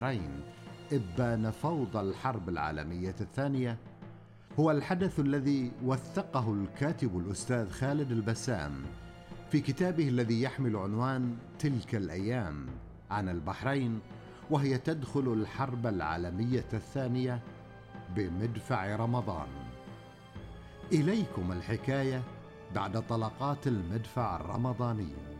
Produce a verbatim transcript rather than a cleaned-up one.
البحرين إبان فوضى الحرب العالمية الثانية هو الحدث الذي وثقه الكاتب الأستاذ خالد البسام في كتابه الذي يحمل عنوان تلك الأيام عن البحرين، وهي تدخل الحرب العالمية الثانية بمدفع رمضان. إليكم الحكاية بعد طلقات المدفع الرمضاني.